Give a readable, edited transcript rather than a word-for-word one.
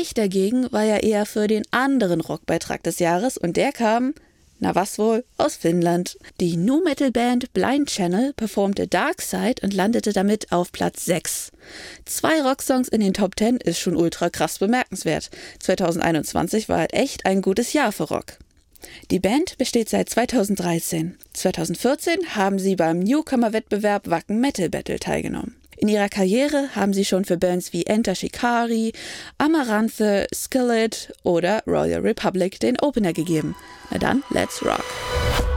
Vergleich dagegen war ja eher für den anderen Rockbeitrag des Jahres und der kam, na was wohl, aus Finnland. Die Nu-Metal-Band Blind Channel performte Dark Side und landete damit auf Platz 6. 2 Rocksongs in den Top 10 ist schon ultra krass bemerkenswert. 2021 war halt echt ein gutes Jahr für Rock. Die Band besteht seit 2013. 2014 haben sie beim Newcomer-Wettbewerb Wacken Metal Battle teilgenommen. In ihrer Karriere haben sie schon für Bands wie Enter Shikari, Amaranthe, Skillet oder Royal Republic den Opener gegeben. Na dann, let's rock!